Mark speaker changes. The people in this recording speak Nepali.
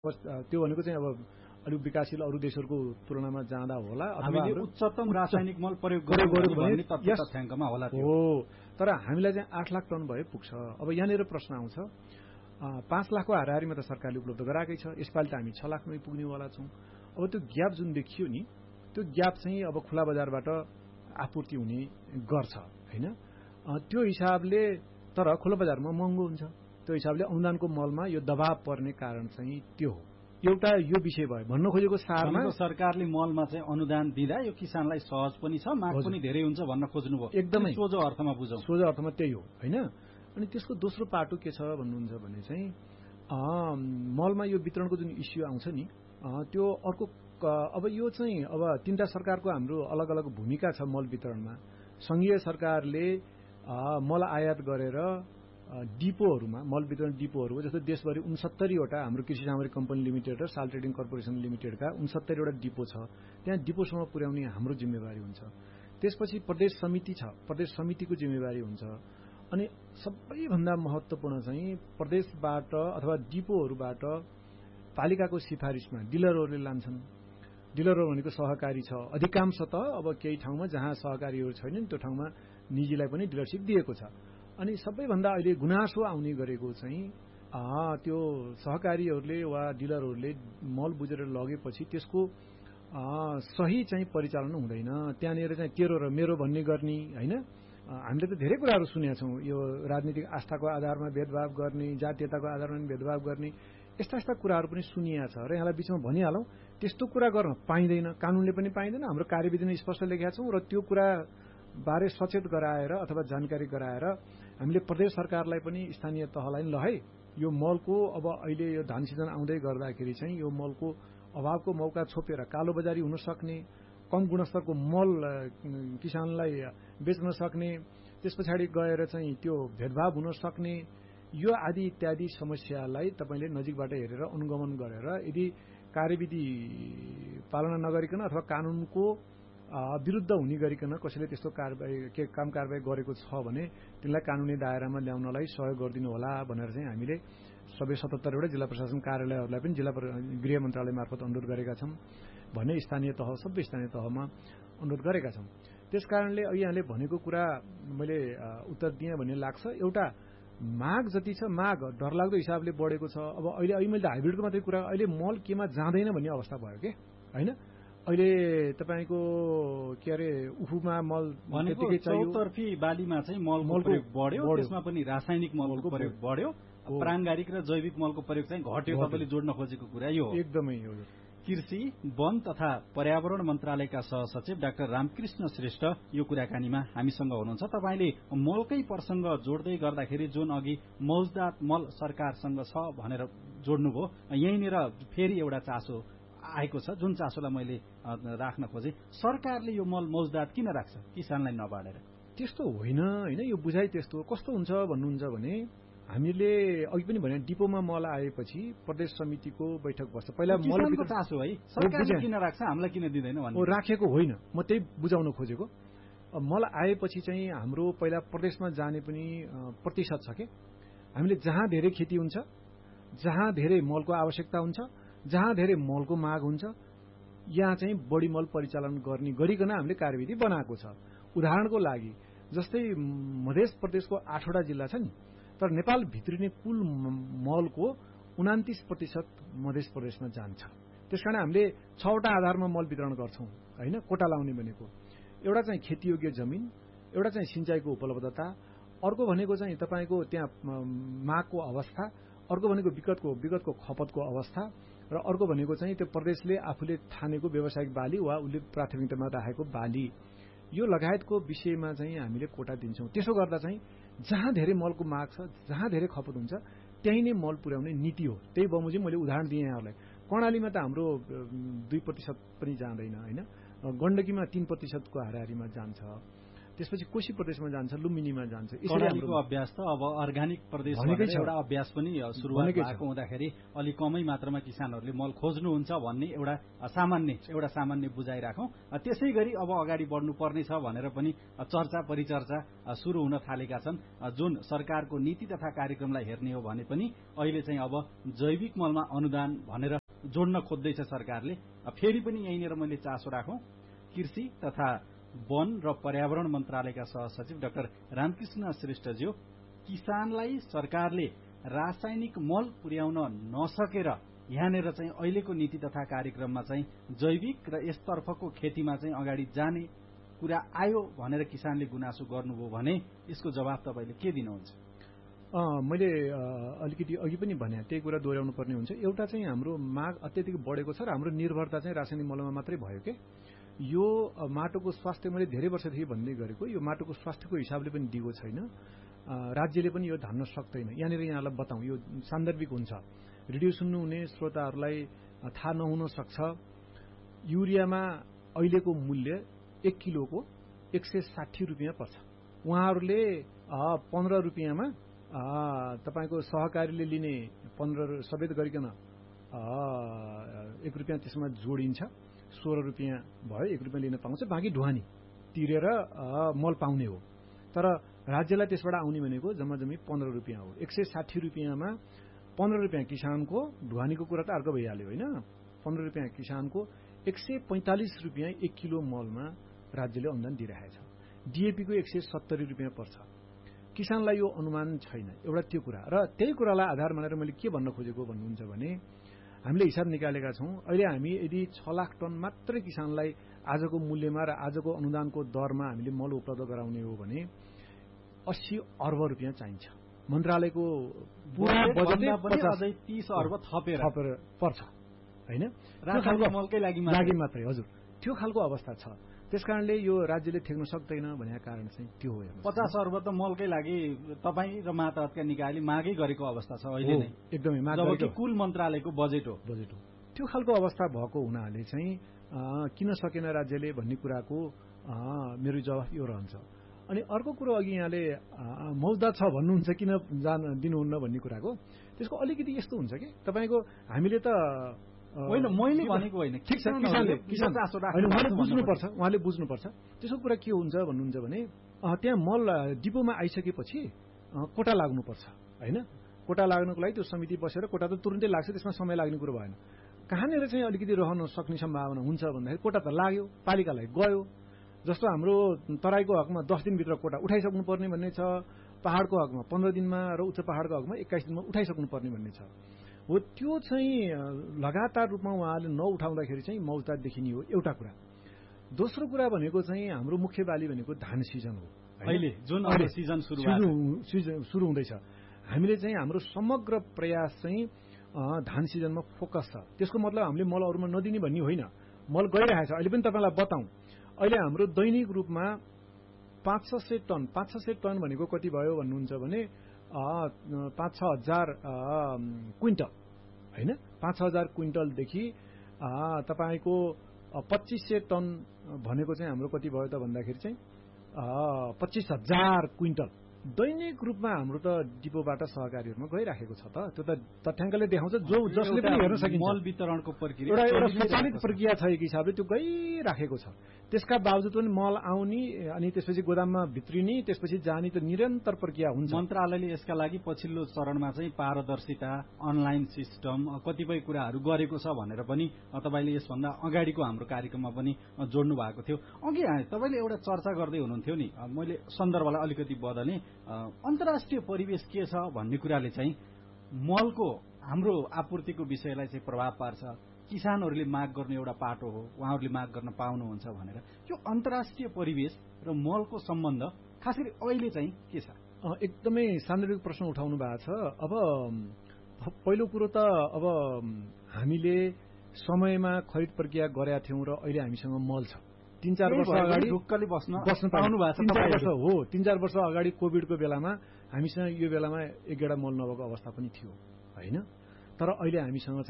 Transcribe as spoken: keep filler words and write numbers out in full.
Speaker 1: त्यो भनेको चाहिँ अब अलिक विकासशील अरू देशहरूको तुलनामा जाँदा होला
Speaker 2: अथवा उच्चतम रासायनिक मल प्रयोग गर्यो भने तथ्याङ्कमा होला
Speaker 1: हो। तर हामीलाई चाहिँ आठ लाख टन भए पुग्छ। अब यहाँनिर प्रश्न आउँछ, पाँच लाखको हाराहारीमा त सरकारले उपलब्ध गराएकै छ, यसपालि त हामी छ लाखमै पुग्नेवाला छौँ। अब त्यो ग्याप जुन देखियो नि, त्यो ग्याप चाहिँ अब खुला बजारबाट आपूर्ति हुने गर्छ होइन। त्यो हिसाबले तर खुला बजारमा महँगो हुन्छ, त्यो हिसाबले अनुदानको मलमा यो दबाव पर्ने कारण चाहिँ त्यो हो। एउटा यो विषय भयो भन्न खोजेको सारमा
Speaker 2: सरकारले मलमा चाहिँ अनुदान दिँदा यो किसानलाई सहज पनि छ, माग पनि धेरै हुन्छ भन्न खोज्नुभयो।
Speaker 1: एकदमै
Speaker 2: सोझो अर्थमा बुझौँ,
Speaker 1: सोझो अर्थमा त्यही हो होइन। अनि त्यसको दोस्रो पाटो के छ भन्नुहुन्छ भने चाहिँ मलमा यो वितरणको जुन इस्यु आउँछ नि, त्यो अर्को अब यो चाहिँ अब तीनटा सरकारको हाम्रो अलग अलग भूमिका छ मल वितरणमा। संघीय सरकारले मल आयात गरेर डिपोहरूमा, मल वितरण डिपोहरू जस्तो देशभरि उनसत्तरीवटा हाम्रो कृषि सामग्री कम्पनी लिमिटेड र साल ट्रेडिङ कर्पोरेसन लिमिटेडका उनसत्तरीवटा डिपो छ, त्यहाँ डिपोसम्म पुर्याउने हाम्रो जिम्मेवारी हुन्छ। त्यसपछि प्रदेश समिति छ, प्रदेश समितिको जिम्मेवारी हुन्छ। अनि सबैभन्दा महत्त्वपूर्ण चाहिँ प्रदेशबाट अथवा डिपोहरूबाट पालिकाको सिफारिसमा डिलरहरूले लान्छन्। डिलरहरू भनेको सहकारी छ अधिकांश त, अब केही ठाउँमा जहाँ सहकारीहरू छैनन् त्यो ठाउँमा निजीलाई पनि डिलरसिप दिएको छ। अनि सबैभन्दा अहिले गुनासो आउने गरेको चाहिँ त्यो सहकारीहरूले वा डिलरहरूले मल बुझेर लगेपछि त्यसको सही चाहिँ परिचालन हुँदैन। त्यहाँनिर चाहिँ तेरो र मेरो भन्ने गर्ने होइन। हामीले त धेरै कुराहरू सुनेका छौँ, यो राजनीतिक आस्थाको आधारमा भेदभाव गर्ने, जातीयताको आधारमा भेदभाव गर्ने, यस्ता यस्ता कुराहरू पनि सुनिएको छ। र यहाँलाई बिचमा भनिहालौँ, त्यस्तो कुरा गर्न पाइँदैन, कानुनले पनि पाइँदैन, हाम्रो कार्यविधिमा स्पष्ट लेखेका छौँ। र त्यो कुरा बारे सचेत गराएर अथवा जानकारी गराएर हामीले प्रदेश सरकारलाई पनि स्थानीय तहलाई ल है यो मलको अब अहिले यो धान सिजन आउँदै गर्दाखेरि चाहिँ यो मलको अभावको मौका छोपेर कालो बजारी हुन सक्ने, कम गुणस्तरको मल किसानलाई बेच्न सक्ने, त्यस पछाडि गएर चाहिँ त्यो भेदभाव हुन सक्ने, यो आदि इत्यादि समस्यालाई तपाईँले नजिकबाट हेरेर अनुगमन गरेर यदि कार्यविधि पालना नगरिकन अथवा कानुनको विरुद्ध हुने गरिकन कसैले त्यस्तो कारबाही के काम कारबाही गरेको छ भने त्यसलाई कानुनी दायरामा ल्याउनलाई सहयोग गरिदिनु होला भनेर चाहिँ हामीले सबै सतहत्तरवटा जिल्ला प्रशासन कार्यालयहरूलाई पनि जिल्ला गृह मन्त्रालय मार्फत अनुरोध गरेका छौँ भने स्थानीय तह सबै स्थानीय तहमा अनुरोध गरेका छौँ। त्यसकारणले यहाँले भनेको कुरा मैले उत्तर दिएँ भन्ने लाग्छ। एउटा माग जति छ, माग डरलाग्दो हिसाबले बढेको छ। अब अहिले अहिले मैले हाइब्रिडको मात्रै कुरा, अहिले मल केमा जाँदैन भन्ने अवस्था भयो के होइन। अहिले तपाईँको के अरे उखुमा मल
Speaker 2: त्यतिकै चाहियो, चौतर्फी बालीमा चाहिँ मलको प्रयोग बढ्यो, त्यसमा पनि रासायनिक मलको प्रयोग बढ्यो, प्राङ्गारिक र जैविक मलको प्रयोग चाहिँ घट्यो। तपाईँले जोड्न खोजेको कुरा यो
Speaker 1: एकदमै हो।
Speaker 2: कृषि वन तथा पर्यावरण मन्त्रालयका सहसचिव डाक्टर रामकृष्ण श्रेष्ठ यो कुराकानीमा हामीसँग हुनुहुन्छ। तपाईँले मलकै प्रसंग जोड्दै गर्दाखेरि जुन अघि मौजदात मल सरकारसँग छ भनेर जोड्नुभयो, यहीँनिर फेरि एउटा चासो आएको छ जुन चासोलाई मैले राख्न खोजेँ। सरकारले यो मल मौजदात किन राख्छ किसानलाई नबाडेर?
Speaker 1: त्यस्तो होइन होइन, यो बुझाइ त्यस्तो कस्तो हुन्छ भन्नुहुन्छ भने हामीले अघि पनि भने डिपोमा मल आएपछि प्रदेश समितिको बैठक बस्छ। पहिला
Speaker 2: मलको चासो है, सरकारले किन राख्छ हामीलाई किन दिँदैन भन्ने
Speaker 1: राखेको होइन, म त्यही बुझाउन खोजेको। मल आएपछि चाहिँ हाम्रो पहिला प्रदेशमा जाने पनि प्रतिशत छ कि हामीले जहाँ धेरै खेती हुन्छ, जहाँ धेरै मलको आवश्यकता हुन्छ, जहाँ धेरै मलको माग हुन्छ, यहाँ चाहिँ बढी मल परिचालन गर्ने गरिकन हामीले कार्यविधि बनाएको छ। उदाहरणको लागि जस्तै मध्य प्रदेशको आठवटा जिल्ला छ नि, तर नेपाल भित्रिने कुल मलको उनातिस प्रतिशत मध्य प्रदेशमा जान्छ। त्यसकारण हामीले छवटा आधारमा मल वितरण गर्छौँ होइन। कोटा लाउने भनेको एउटा चाहिँ खेतीयोग्य जमिन, एउटा चाहिँ सिंचाइको उपलब्धता, अर्को भनेको चाहिँ तपाईँको त्यहाँ मागको अवस्था, अर्को भनेको विगतको विगतको खपतको अवस्था, र अर्को भनेको चाहिँ त्यो प्रदेशले आफूले ठानेको व्यावसायिक बाली वा उसले प्राथमिकतामा राखेको बाली, यो लगायतको विषयमा चाहिँ हामीले कोटा दिन्छौँ। त्यसो गर्दा चाहिँ जहाँ धेरै मलको माग छ, जहाँ धेरै खपत हुन्छ, त्यही नै मल पुर्याउने नीति हो। त्यही बमोजिम मैले उदाहरण दिएँ यहाँलाई। कर्णालीमा त हाम्रो दुई प्रतिशत पनि जाँदैन होइन, गण्डकीमा तीन प्रतिशतको हाराहारीमा जान्छ। त्यसपछि कोशी प्रदेशमा जान्छ, लुम्बिनीमा जान्छ।
Speaker 2: कर्णालीको अभ्यास त अब अर्गानिक प्रदेशमा एउटा अभ्यास पनि सुरुवात भएको हुँदाखेरि अलिक कमै मात्रामा किसानहरूले मल खोज्नुहुन्छ भन्ने एउटा सामान्य एउटा सामान्य बुझाइ राखौं। त्यसै गरी अब अगाडि बढ्नुपर्ने छ भनेर पनि चर्चा परिचर्चा सुरु हुन थालेका छन्। जुन सरकारको नीति तथा कार्यक्रमलाई हेर्ने हो भने पनि अहिले चाहिँ अब जैविक मलमा अनुदान भनेर जोड्न खोज्दैछ सरकारले। फेरि पनि यहीँनिर मैले चासो राखौं, कृषि तथा वन र पर्यावरण मन्त्रालयका सहसचिव डाक्टर रामकृष्ण श्रेष्ठज्यू, किसानलाई सरकारले रासायनिक मल पुर्याउन नसकेर यहाँनिर चाहिँ अहिलेको नीति तथा कार्यक्रममा चाहिँ जैविक र यसतर्फको खेतीमा चाहिँ अगाडि जाने कुरा आयो भनेर किसानले गुनासो गर्नुभयो भने यसको जवाब तपाईँले के दिनुहुन्छ?
Speaker 1: मैले अलिकति अघि पनि भने त्यही कुरा दोहोऱ्याउनु पर्ने हुन्छ। एउटा चाहिँ हाम्रो माग अत्यधिक बढेको छ र हाम्रो निर्भरता चाहिँ रासायनिक मलमा मात्रै भयो के। यो माटोको स्वास्थ्य मैले धेरै वर्षदेखि भन्दै गरेको, यो माटोको स्वास्थ्यको हिसाबले पनि दिएको छैन। राज्यले पनि यो धान्न सक्दैन। यहाँनिर यहाँलाई बताउँ, यो सान्दर्भिक हुन्छ, रेडियो सुन्नुहुने श्रोताहरूलाई थाहा नहुन सक्छ। युरियामा अहिलेको मूल्य एक किलोको एक सय साठी रुपियाँ पर्छ। उहाँहरूले पन्ध्र रुपियाँमा तपाईँको सहकारीले लिने पन्ध्र समेत गरिकन एक रुपियाँ त्यसमा जोडिन्छ, सोह्र रुपियाँ भयो, एक रुपियाँ लिन पाउँछ। बाँकी ढुवानी तिरेर मल पाउने हो। तर राज्यलाई त्यसबाट आउने भनेको जम्मा जम्मी पन्ध्र रुपियाँ हो। एक सय साठी रुपियाँमा पन्ध्र रुपियाँ किसानको, ढुवानीको कुरा त अर्को भइहाल्यो होइन। पन्ध्र रुपियाँ किसानको, एक सय पैंतालिस रुपियाँ एक किलो मलमा राज्यले अनुदान दिइरहेछ। डिएपीको एक सय सत्तरी रुपियाँ पर्छ। किसानलाई यो अनुमान छैन, एउटा त्यो कुरा। र त्यही कुरालाई आधार मानेर मैले के भन्न खोजेको भन्नुहुन्छ भने हामीले हिसाब निकालेका छौं। अहिले हामी यदि छ लाख टन मात्रै किसानलाई आजको मूल्यमा र आजको अनुदानको दरमा हामीले मल उपलब्ध गराउने हो भने अस्सी अर्ब रुपियाँ चाहिन्छ। मन्त्रालयको
Speaker 2: पूरा बजेटै तीस अर्ब थपेर
Speaker 1: थपेर पर्छ हैन,
Speaker 2: रासायनिक मलकै लागि
Speaker 1: मात्रै। हजुर, त्यो खालको अवस्था छ। त्यसकारणले यो राज्यले ठेक्न सक्दैन भनेको कारण चाहिँ त्यो हो।
Speaker 2: पचास अर्ब त मलकै लागि तपाईँ र मातहतका निकायले मागै गरेको अवस्था छ अहिले नै,
Speaker 1: एकदमै माग
Speaker 2: गरेको, कुल मन्त्रालयको बजेट हो
Speaker 1: बजेट हो त्यो खालको अवस्था भएको हुनाले चाहिँ किन सकेन राज्यले भन्ने कुराको मेरो जवाफ यो रहन्छ। अनि अर्को कुरो अघि यहाँले मौजदात छ भन्नुहुन्छ, किन जान दिनुहुन्न भन्ने कुराको, त्यसको अलिकति यस्तो हुन्छ कि तपाईँको हामीले त
Speaker 2: होइन, मैले भनेको होइन,
Speaker 1: ठिक छ, किसानले किसान उहाँले बुझ्नुपर्छ उहाँले बुझ्नुपर्छ त्यसको कुरा के हुन्छ भन्नुहुन्छ भने त्यहाँ मल डिपोमा आइसकेपछि कोटा लाग्नुपर्छ होइन। कोटा लाग्नको लागि त्यो समिति बसेर कोटा त तुरुन्तै लाग्छ, त्यसमा समय लाग्ने कुरो भएन। कहाँनिर चाहिँ अलिकति रहन सक्ने सम्भावना हुन्छ भन्दाखेरि कोटा त लाग्यो, पालिकालाई गयो। जस्तो हाम्रो तराईको हकमा दस दिनभित्र कोटा उठाइसक्नु पर्ने भन्ने छ, पहाड़को हकमा पन्ध्र दिनमा र उच्च पहाड़को हकमा एक्काइस दिनमा उठाइसक्नु पर्ने भन्ने छ। हो, त्यो चाहिँ लगातार रूपमा उहाँले नउठाउँदाखेरि चाहिँ मौजदात देखिने हो एउटा कुरा। दोस्रो कुरा भनेको चाहिँ हाम्रो मुख्य बाली भनेको धान सिजन हो
Speaker 2: अहिले, जुन सिजन
Speaker 1: सुरु हुँदैछ। हामीले चाहिँ हाम्रो समग्र प्रयास चाहिँ धान सिजनमा फोकस छ। त्यसको मतलब हामीले मल अरूमा नदिने भन्ने होइन, मल गइरहेछ। अहिले पनि तपाईँलाई बताउँ, अहिले हाम्रो दैनिक रूपमा पाँच छ सय टन पाँच छ सय टन भनेको कति भयो भन्नुहुन्छ भने पाँच छ हजार क्विन्टल होइन। पाँच छ हजार क्विन्टलदेखि तपाईँको पच्चिस सय टन भनेको चाहिँ हाम्रो कति भयो त भन्दाखेरि चाहिँ पच्चिस हजार क्विन्टल दैनिक रूपमा हाम्रो त डिपोबाट सहकारीहरूमा गइराखेको छ। त त्यो त तथ्याङ्कले देखाउँछ, जो जसले पनि हेर्न सकिन्छ।
Speaker 2: मल वितरणको प्रक्रिया
Speaker 1: एउटा एउटा सञ्चालित प्रक्रिया छ, एक हिसाबले त्यो गइराखेको छ। त्यसका बावजुद पनि मल आउने अनि त्यसपछि गोदाममा भित्रिने, त्यसपछि जाने त निरन्तर प्रक्रिया हुन्छ।
Speaker 2: मन्त्रालयले यसका लागि पछिल्लो चरणमा चाहिँ पारदर्शिता, अनलाइन सिस्टम, कतिपय कुराहरू गरेको छ भनेर पनि तपाईँले यसभन्दा अगाडिको हाम्रो कार्यक्रममा पनि जोड्नु भएको थियो। अघि तपाईँले एउटा चर्चा गर्दै हुनुहुन्थ्यो नि, मैले सन्दर्भलाई अलिकति बदलेँ। अन्तर्राष्ट्रिय परिवेश के छ भन्ने कुराले चाहिँ मलको हाम्रो आपूर्तिको विषयलाई चाहिँ प्रभाव पार्छ। किसानहरूले माग गर्ने एउटा पाटो हो, उहाँहरूले माग गर्न पाउनुहुन्छ भनेर। यो अन्तर्राष्ट्रिय परिवेश र मलको सम्बन्ध खास गरी अहिले चाहिँ के छ?
Speaker 1: एकदमै सान्दर्भिक प्रश्न उठाउनु भएको छ। अब पहिलो कुरो त अब हामीले समयमा खरिद प्रक्रिया गरेका थियौँ र अहिले हामीसँग मल छ। तीन चार वर्ष अगाडि
Speaker 2: ढुक्कले बस्न
Speaker 1: बस्न पाउनु भएको छ हो। तीन चार वर्ष अगाडि कोभिडको बेलामा हामीसँग यो बेलामा एक गेडा मल नभएको अवस्था पनि थियो होइन। तर अहिले हामीसँग